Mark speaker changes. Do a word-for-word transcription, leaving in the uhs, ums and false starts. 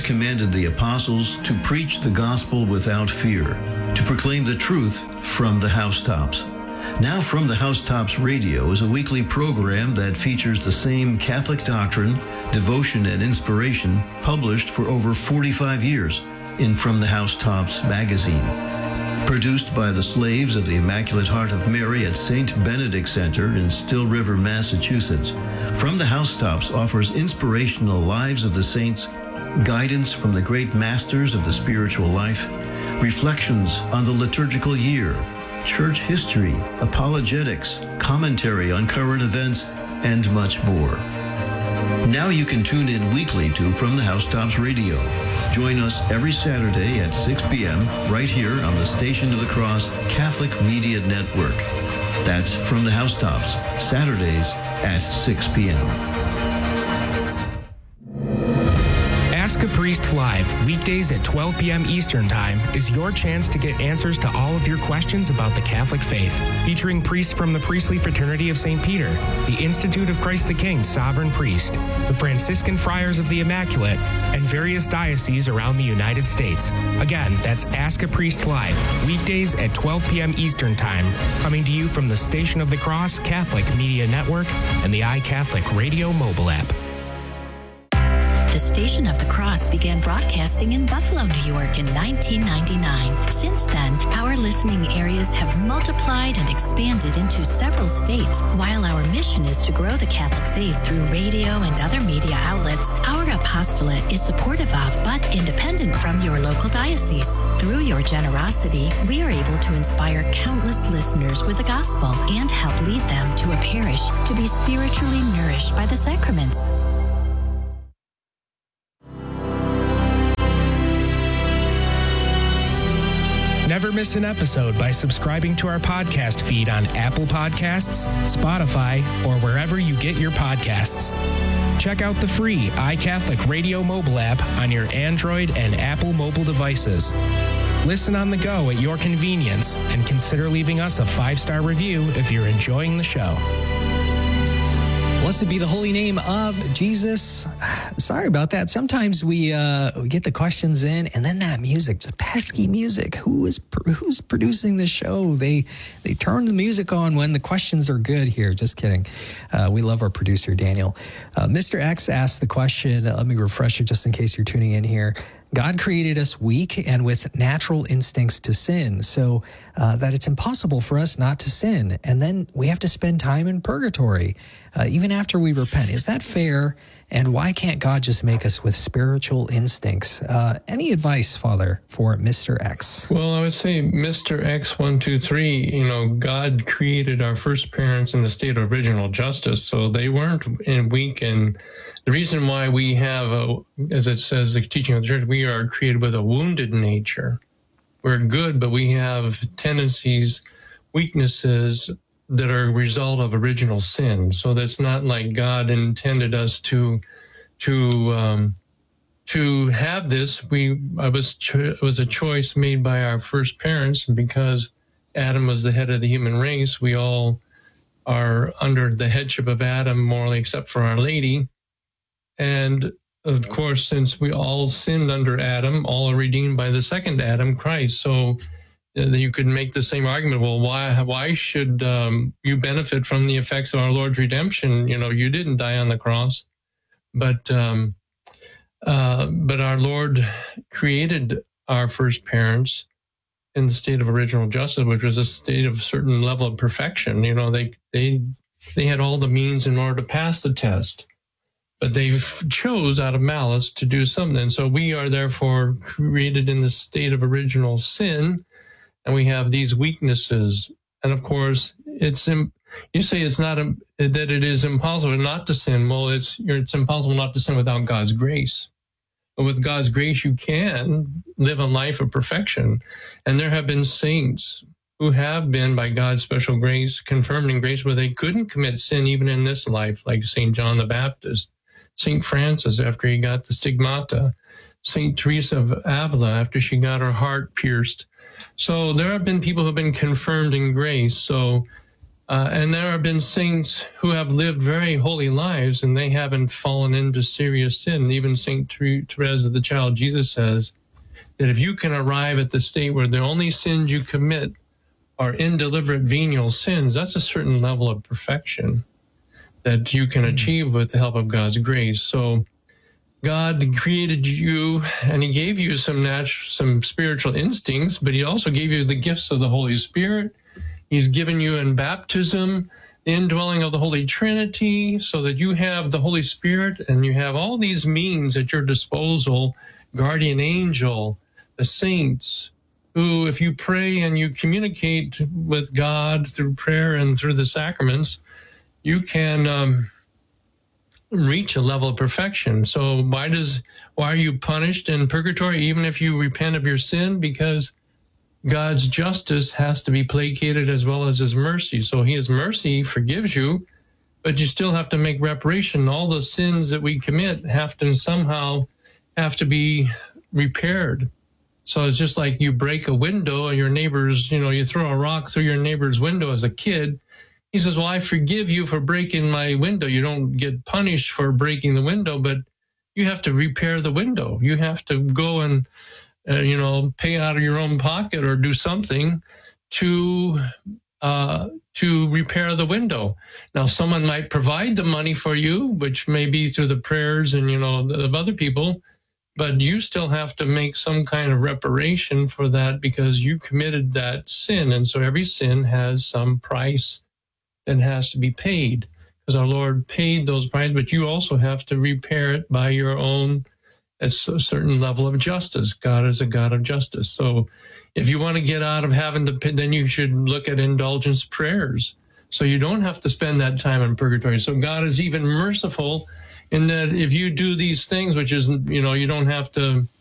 Speaker 1: commanded the apostles to preach the gospel without fear, to proclaim the truth from the housetops. Now From the Housetops Radio is a weekly program that features the same Catholic doctrine, devotion, and inspiration published for over forty-five years in From the Housetops magazine. Produced by the slaves of the Immaculate Heart of Mary at Saint Benedict Center in Still River, Massachusetts, From the Housetops offers inspirational lives of the saints, guidance from the great masters of the spiritual life, reflections on the liturgical year, church history, apologetics, commentary on current events, and much more. Now you can tune in weekly to From the Housetops Radio. Join us every Saturday at six p.m. right here on the Station of the Cross Catholic Media Network. That's From the Housetops, Saturdays at six p.m.
Speaker 2: Ask a Priest Live, weekdays at twelve p.m. Eastern Time, is your chance to get answers to all of your questions about the Catholic faith. Featuring priests from the Priestly Fraternity of Saint Peter, the Institute of Christ the King Sovereign Priest, the Franciscan Friars of the Immaculate, and various dioceses around the United States. Again, that's Ask a Priest Live, weekdays at twelve p.m. Eastern Time, coming to you from the Station of the Cross Catholic Media Network and the iCatholic Radio mobile app.
Speaker 3: The Station of the Cross began broadcasting in Buffalo, New York in nineteen ninety-nine. Since then, our listening areas have multiplied and expanded into several states. While our mission is to grow the Catholic faith through radio and other media outlets, our apostolate is supportive of but independent from your local diocese. Through your generosity, we are able to inspire countless listeners with the gospel and help lead them to a parish to be spiritually nourished by the sacraments.
Speaker 2: Never miss an episode by subscribing to our podcast feed on Apple Podcasts, Spotify, or wherever you get your podcasts. Check out the free iCatholic Radio mobile app on your Android and Apple mobile devices. Listen on the go at your convenience and consider leaving us a five-star review if you're enjoying the show.
Speaker 4: Blessed be the holy name of Jesus. Sorry about that. Sometimes we uh, we get the questions in, and then that music, just pesky music. Who is who's producing the show? They they turn the music on when the questions are good. Here, just kidding. Uh, we love our producer Daniel. Uh, Mister X asked the question. Uh, let me refresh it just in case you're tuning in here. God created us weak and with natural instincts to sin, so uh, that it's impossible for us not to sin. And then we have to spend time in purgatory, uh, even after we repent. Is that fair? And why can't God just make us with spiritual instincts? Uh, any advice, Father, for Mister X?
Speaker 5: Well, I would say Mister X one two three, you know, God created our first parents in the state of original justice, so they weren't in weak. And the reason why we have, a, as it says, the teaching of the church, we are created with a wounded nature. We're good, but we have tendencies, weaknesses that are a result of original sin. So that's not like God intended us to to um, to have this. We I was cho- it was a choice made by our first parents, and because Adam was the head of the human race, we all are under the headship of Adam morally, except for Our Lady. And of course, since we all sinned under Adam, all are redeemed by the second Adam, Christ. So uh, you could make the same argument. Well, why why should um, you benefit from the effects of our Lord's redemption? You know, you didn't die on the cross, but um, uh, but our Lord created our first parents in the state of original justice, which was a state of certain level of perfection. You know, they they they had all the means in order to pass the test, but they chose out of malice to do something. And so we are therefore created in the state of original sin, and we have these weaknesses. And of course, it's you say it's not a, that it is impossible not to sin. Well, it's it's impossible not to sin without God's grace. But with God's grace, you can live a life of perfection. And there have been saints who have been, by God's special grace, confirmed in grace where they couldn't commit sin even in this life, like Saint John the Baptist, Saint Francis after he got the stigmata, Saint Teresa of Avila after she got her heart pierced. So there have been people who have been confirmed in grace. So Uh, and there have been saints who have lived very holy lives, and they haven't fallen into serious sin. Even Saint Therese of the Child Jesus says that if you can arrive at the state where the only sins you commit are indeliberate venial sins, that's a certain level of perfection that you can achieve with the help of God's grace. So God created you, and he gave you some natural, some spiritual instincts, but he also gave you the gifts of the Holy Spirit. He's given you in baptism the indwelling of the Holy Trinity, so that you have the Holy Spirit and you have all these means at your disposal, guardian angel, the saints, who, if you pray and you communicate with God through prayer and through the sacraments, you can um, reach a level of perfection. So why does why are you punished in purgatory, even if you repent of your sin? Because God's justice has to be placated as well as his mercy. So his mercy forgives you, but you still have to make reparation. All the sins that we commit have to somehow have to be repaired. So it's just like you break a window and your neighbor's, you know, you throw a rock through your neighbor's window as a kid. He says, well, I forgive you for breaking my window. You don't get punished for breaking the window, but you have to repair the window. You have to go and Uh, you know, pay out of your own pocket or do something to uh, to repair the window. Now, someone might provide the money for you, which may be through the prayers and, you know, of other people, but you still have to make some kind of reparation for that because you committed that sin. And so every sin has some price that has to be paid because our Lord paid those prices, but you also have to repair it by your own. It's a certain level of justice. God is a God of justice. So if you want to get out of having to, then you should look at indulgence prayers. So you don't have to spend that time in purgatory. So God is even merciful in that if you do these things, which is, you know, you don't have to